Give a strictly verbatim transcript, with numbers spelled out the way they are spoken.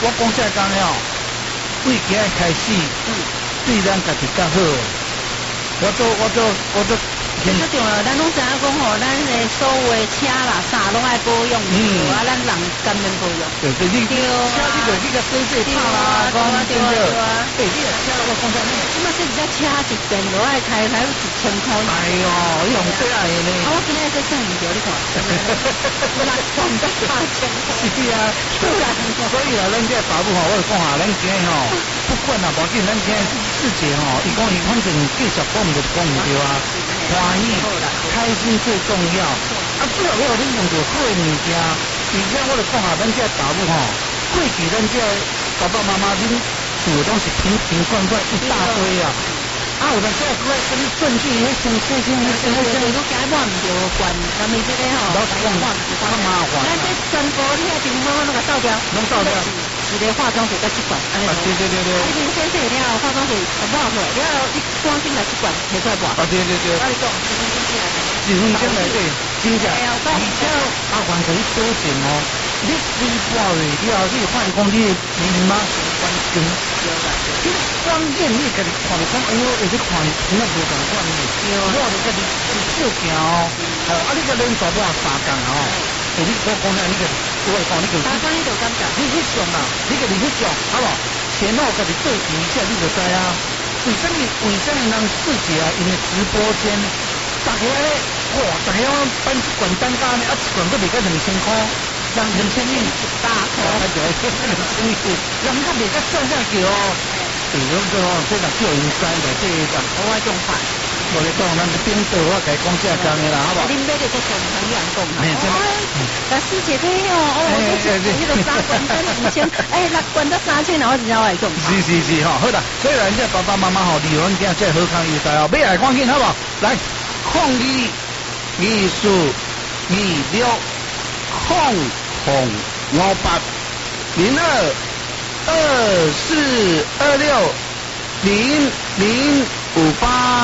我讲这讲了，为今日开始，对咱家己较好。我做我做我做。 最重要，咱拢知影讲吼，咱的所有的车啦啥拢爱保养，嗯，啊，咱人甘愿保养。 对对，你车你着你个洗洗泡啦，讲对不对？哎，你个车我讲啥呢？ 即马这只车一遍落来开开有一千块。 哎呦，你用最爱的呢。 我今日在算唔着，你看。六万到八千块。 是啊， 突然。 所以啊，咱这保姆吼，我就讲啊，咱今吼，不管啊，无紧，咱今世界吼，伊讲伊反正继续讲就讲唔对啊。欢喜、开心最重要。啊，最后要你用到好的物件，而且我就讲啊，咱这爸母吼，过去咱这爸爸妈妈恁厝拢是瓶瓶罐罐一大堆啊。啊，有当时啊，过来跟你证据，迄生生生生生生， 你改换唔着罐，咱们这个吼， 老是讲较麻烦。 咱这全部你遐瓶好好那个倒掉， 拢倒掉。 一个化妆水甲一罐，安尼。 啊，对对对对。 你先洗了化妆水不好水，了你赶紧来一罐摕出来抹。 啊，对对对。 我跟你讲，一分钟之内。 一分钟内底，真正。而且阿环可以多钱哦，你几半月了，你发现讲你面妈是关心。你关键你家己看着讲，哎呦，有啲看片啊无同款呢。我就家己照镜哦，啊，你个脸大半三工哦。你我讲咧，你个我讲你个， 三工你就感觉， 你翕相啦，你个你翕相，好无？前后家己对比一下，你就知啊。为什么为什么人世界啊？因为直播间，大家咧，哇，大家搬一罐蛋糕呢，啊，一罐都卖个两千块，人两千米一大块，还就两千米，人家卖个算下去哦。对，咁就哦，这人叫人知的，这个我种法。 我嚟讲，咱顶倒我家讲这讲的啦，好不好？ 恁买的都从很远讲嘛。 哎， 但师姐这哦，哦，这是那个三罐三四千，哎，六罐到三千，然后只要来讲。 是是是哈，好啦，所以人家爸爸妈妈吼，利用囝这好康优待哦，买来赶紧好不好？来，抗议艺术二六控红五八零二二四二六零零五八。